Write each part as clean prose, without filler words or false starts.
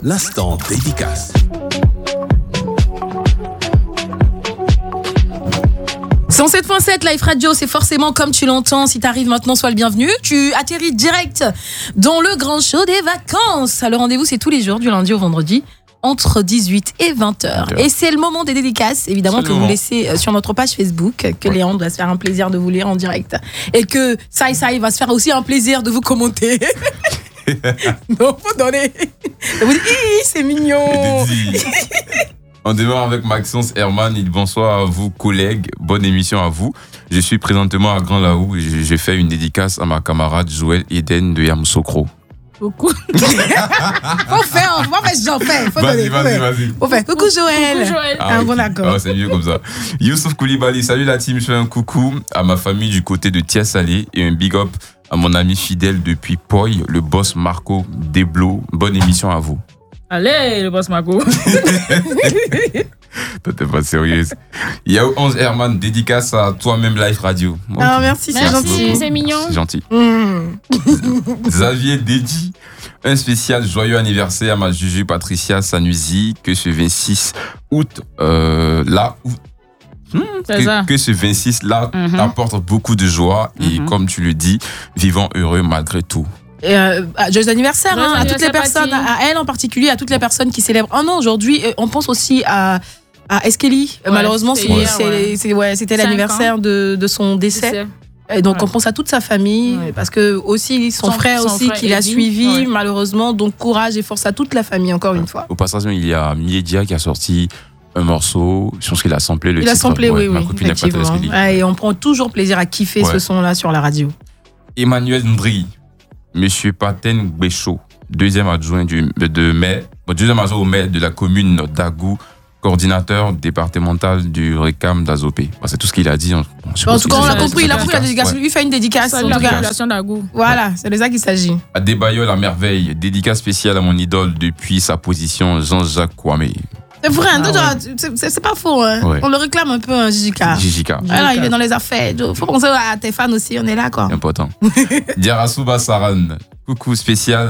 l'instant dédicace. Sur 7.7 Live Radio, c'est forcément comme tu l'entends. Si t'arrives maintenant, sois le bienvenu. Tu atterris direct dans le grand show des vacances. Le rendez-vous, c'est tous les jours, du lundi au vendredi, entre 18 et 20h. Et c'est le moment des dédicaces, évidemment, que vous laissez sur notre page Facebook, que Léandre va se faire un plaisir de vous lire en direct. Et que Sai va se faire aussi un plaisir de vous commenter. Non, faut donner. Vous dites, c'est mignon. On démarre avec Maxence Herman. Bonsoir à vous, collègues. Bonne émission à vous. Je suis présentement à Grand Laou. J'ai fait une dédicace à ma camarade Joël Eden de Yamoussoukro. Coucou. Faut faire, j'en fais. Vas-y. Faut faire. Coucou Joël. Ah, bon d'accord. Ah, c'est mieux comme ça. Youssouf Koulibaly, salut la team. Je fais un coucou à ma famille du côté de Thiès-Salé et un big up à mon ami fidèle depuis Poy, le boss Marco Deblo. Bonne émission à vous. Allez, le boss Marco. Toi, t'es pas sérieuse. Yao 11 Herman, dédicace à toi-même Live Radio. Okay. Ah, merci, c'est gentil. C'est mignon. C'est gentil. Xavier Dedi, un spécial joyeux anniversaire à ma Juju Patricia Sanusi, que ce 26 août, que ce 26 là t'apporte beaucoup de joie et comme tu le dis, vivant heureux malgré tout. Joyeux anniversaire à toutes les personnes, à elle en particulier, à toutes les personnes qui célèbrent un an aujourd'hui. On pense aussi à Eskeli. Malheureusement, c'était l'anniversaire de son décès. Et donc on pense à toute sa famille parce que aussi son frère qui l'a suivi malheureusement. Donc courage et force à toute la famille encore une fois. Au passage, il y a Miedia qui a sorti un morceau, je pense qu'il a samplé le titre. Il a samplé, oui, effectivement. Et on prend toujours plaisir à kiffer ce son-là sur la radio. Emmanuel Ndri, Monsieur Paten Béchaud, deuxième adjoint au maire de la commune d'Agou, coordinateur départemental du RECAM d'Azopé. C'est tout ce qu'il a dit. En tout cas, on l'a compris, il a pris la dédicace. Lui fait une dédicace. C'est la population d'Agou. Voilà, c'est de ça qu'il s'agit. À Débayol, à merveille, dédicace spéciale à mon idole depuis sa position, Jean-Jacques Kwame. C'est vrai, c'est pas faux. Hein. Ouais. On le réclame un peu, Jijika. Alors, il est dans les affaires. Faut penser à tes fans aussi, on est là, quoi. Important. Diarasuba Saran, coucou spécial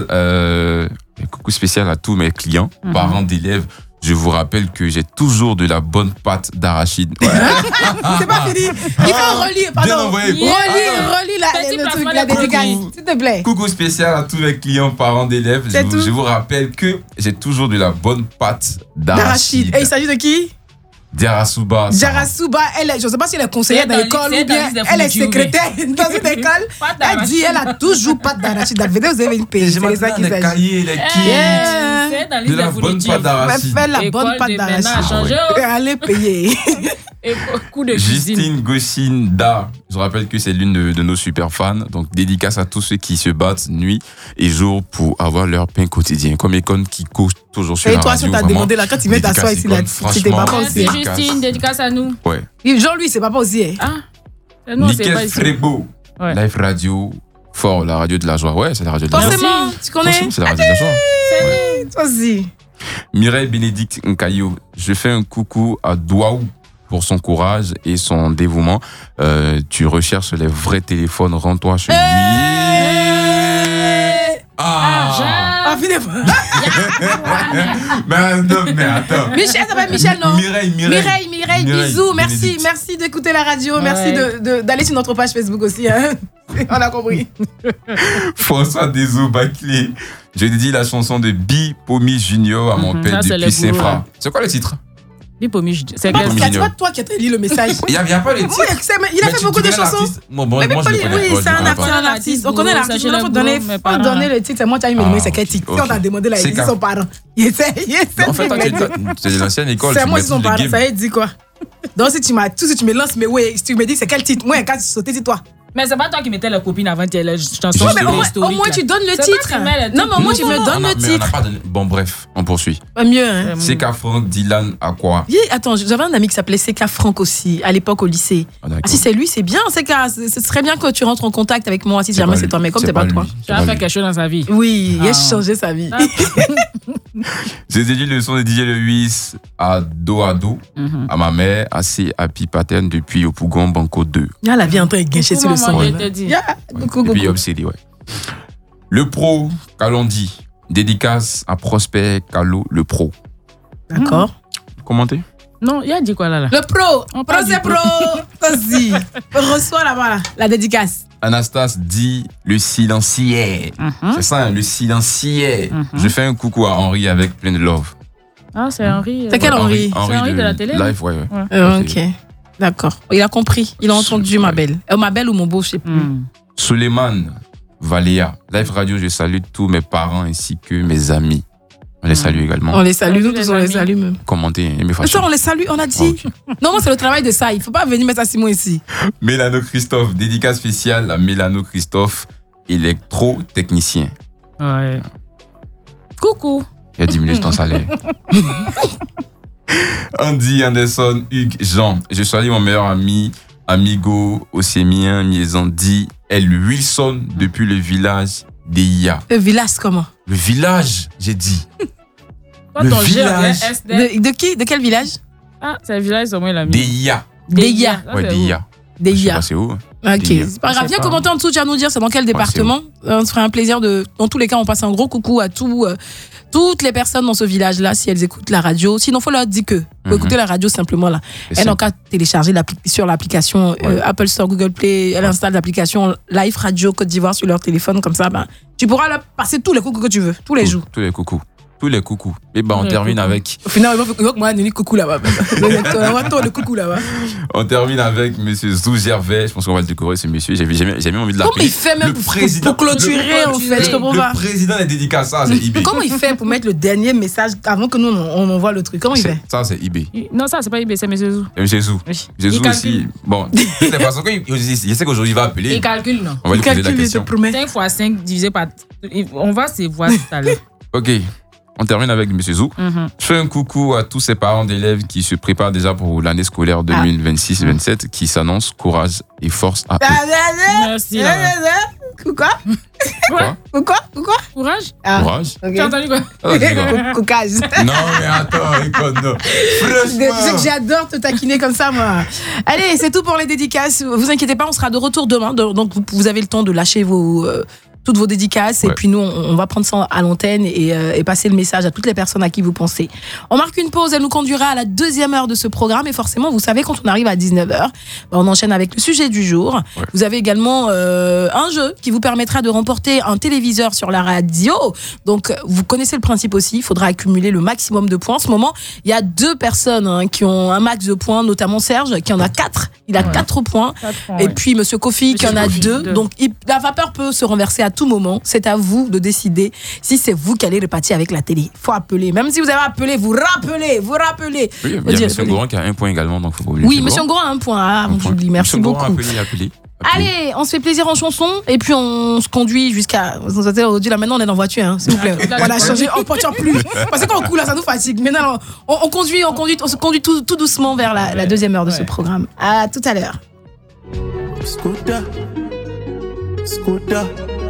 à tous mes clients, parents d'élèves. Je vous rappelle que j'ai toujours de la bonne pâte d'arachide. Ouais. C'est pas fini. Il faut relire, pardon. Relis la dédicace, s'il te plaît. Coucou spécial à tous mes clients, parents d'élèves. Je vous rappelle que j'ai toujours de la bonne pâte d'arachide. Et il s'agit de qui? Diarasuba, je ne sais pas si elle est conseillère dans l'école ou bien elle est secrétaire dans une école. Elle dit elle a toujours pâte d'arachide. Vous avez une paye. C'est ça qu'il s'agit. Cahiers, les kits. De la bonne pâte d'arachide. Fais la bonne pâte d'arachide. Allez payer. Et beaucoup de cuisine. Justine Gossinda, je rappelle que c'est l'une de nos super fans. Donc dédicace à tous ceux qui se battent nuit et jour pour avoir leur pain quotidien. Comme Econ qui court toujours sur la radio. Et toi, si t'as demandé là, quand tu viens t'asseoir ici, là, c'était pas aussi. Merci Justine, dédicace à nous. Ouais. Jean-Louis, c'est pas aussi. Ah. Nickel Frébeau, Live Radio, fort, la radio de la joie. Ouais, c'est la radio de la joie. Forcément, tu connais. C'est la radio de la joie. Ouais. Toi aussi. Mireille Bénédicte Nkayo, je fais un coucou à Douaou pour son courage et son dévouement. Tu recherches les vrais téléphones, rends-toi chez lui. Mais attends. Michel, ça s'appelle Michel, non? Mireille, bisous, merci d'écouter la radio, merci d'aller sur notre page Facebook aussi. Hein. On a compris. François Desau-Baclé, je dédie la chanson de Bi Pomi Junior à mon père depuis Saint-Fra. C'est quoi le titre? Bipomi, c'est pas toi qui as lu le message. Il n'y a pas le titre. Il a fait beaucoup de chansons. Oui, c'est un artiste. On connaît l'artiste. Il faut donner le titre. Moi, tu as eu mes c'est quel titre? Si on t'a demandé là, il dit son parent. En fait, c'est de l'ancienne école. C'est moi, son parent. Ça dit quoi? Donc, si tu me lances, mais oui, si tu me dis c'est quel titre, moi, quand tu sautais, c'est toi. Mais c'est pas toi qui mettais la copine avant tes chansons. Au moins, tu donnes le titre. Non, mais au moins, tu me donnes le titre. Bon, bref, on poursuit. Mieux, hein. Seka Franck, Dylan, à quoi? Attends, j'avais un ami qui s'appelait Seka Franck aussi, à l'époque au lycée. Si c'est lui, c'est bien, Seka. Ce serait bien que tu rentres en contact avec moi si jamais c'est toi, mais comme c'est pas toi. Tu as fait quelque chose dans sa vie. Oui, il a changé sa vie. J'ai dédié le son de DJ Lewis à Do, à ma mère, à Happy Pattern depuis Opougon Banco 2. La vie est en train de gâcher sur le son. Et puis Obsédé, ouais. Le pro, Kalandi, Dédicace à Prosper Calo, le pro. D'accord. Commentez. Non, il a dit quoi là? Le pro. On Pro, parle c'est du pro. Vas-y. Reçois là-bas, là, la dédicace. Anastas dit le silencier. C'est ça, hein, le silencier. Je fais un coucou à Henri avec plein de love. Ah, c'est Henri. C'est quel Henri? C'est Henri de la télé, Live, ouais. Ok. D'accord. Il a compris. Il a entendu ma belle. Ma belle ou mon beau, je sais plus. Suleiman Valéa. Live Radio, je salue tous mes parents ainsi que mes amis. On les salue également. On les salue, nous Salut, tous, les on les amis. salue même. Commentez, aimez Mais facilement. ça, on les salue, on a dit. Ok. Non, moi, c'est le travail de ça. Il faut pas venir mettre ça Simon ici. Mélano Christophe, dédicace spéciale à Mélano Christophe, électro-technicien. Ouais. Coucou. Il a diminué ton salaire. Andy, Anderson, Hugues, Jean. Je salue mon meilleur ami, amigo, Océmien, Miezandi, L. Wilson, depuis le village d'Eia. Le village, comment? Le village, j'ai dit. Toi, Le ton G, village. SD. De qui? De quel village? Ah, c'est le village, c'est moi l'ami. d'Eia. Deia. Ça, Ouais, c'est où? d'Eia. Des Je sais IA. pas c'est où. Ok, Deia. c'est pas Je grave. sais Viens pas. commenter en dessous, tu vas nous dire c'est dans quel département. On se ferait un plaisir de. Dans tous les cas, on passe un gros coucou à toutes les personnes dans ce village-là si elles écoutent la radio. Sinon, faut leur dire que. Faut écouter la radio simplement là. C'est Elles n'ont simple. qu'à télécharger sur l'application Apple Store, Google Play. Elles installent l'application Live Radio Côte d'Ivoire sur leur téléphone. Comme ça, ben, tu pourras leur passer tous les coucous que tu veux, tous les jours. Tous les coucous. Tous les coucous. Et ben, on les termine coucous. avec. Au final, il faut que moi, je coucou là-bas. On va tourner le coucou là-bas. On termine avec monsieur Zou Gervais. Je pense qu'on va le découvrir, ce monsieur. J'ai jamais envie de Comment l'appeler. il fait même Le président- pour clôturer, en fait? Je comprends pas. Le président des dédicaces, ça, c'est eBay. Comment il fait pour mettre le dernier message avant que nous on envoie le truc? Comment il fait? Ça, c'est eBay. Non, ça, c'est pas IB, c'est Monsieur Zou. Et monsieur Zou. Oui. Monsieur Il Zou calcule. aussi. Bon, de toutes les façons, je sais qu'aujourd'hui, il va appeler. Il calcule, non. On va lui poser la Calcul, je te question. promets. 5 x 5 divisé par. On va se voir tout à l'heure. Ok. On termine avec monsieur Zou. Je fais un coucou à tous ces parents d'élèves qui se préparent déjà pour l'année scolaire 2026-27 qui s'annonce courage et force à eux. Merci. là. Quoi? Quoi? Courage. Ah, Courage. ok. Tu as entendu quoi? Ah, c'est quoi? Coquage. Non, mais attends, écoute, non. Tu sais que Franchement. j'adore te taquiner comme ça, moi. Allez, c'est tout pour les dédicaces. Vous inquiétez pas, on sera de retour demain. Donc, vous avez le temps de lâcher toutes vos dédicaces. Et Ouais. puis, nous, on va prendre ça à l'antenne et passer le message à toutes les personnes à qui vous pensez. On marque une pause. Elle nous conduira à la deuxième heure de ce programme. Et forcément, vous savez, quand on arrive à 19h, on enchaîne avec le sujet du jour. Ouais. Vous avez également un jeu qui vous permettra de remporter un téléviseur sur la radio. Donc, vous connaissez le principe aussi. Il faudra accumuler le maximum de points. En ce moment, il y a 2 personnes qui ont un max de points, notamment Serge, qui en a 4. Il a 4 points. Et puis, Monsieur Kofi, qui Monsieur en a Kofi, 2. deux. Donc, la vapeur peut se renverser à tout moment. C'est à vous de décider si c'est vous qui allez repartir avec la télé. Il faut appeler. Même si vous avez appelé, vous rappelez. Oui, il y a Faut dire, monsieur Goran qui a un point également, donc il faut pas oublier. Oui, Monsieur Ngoran a un point. Ah, j'oublie. Merci beaucoup. Appelez. Allez, on se fait plaisir en chanson et puis on se conduit jusqu'à. Aujourd'hui, là, maintenant, on est dans la voiture, hein, s'il vous plaît. On a changé, on ne porte plus. Parce que quand on coule, là, ça nous fatigue. Maintenant, on se conduit tout doucement vers la deuxième heure de ce programme. À tout à l'heure. Scooter, scooter.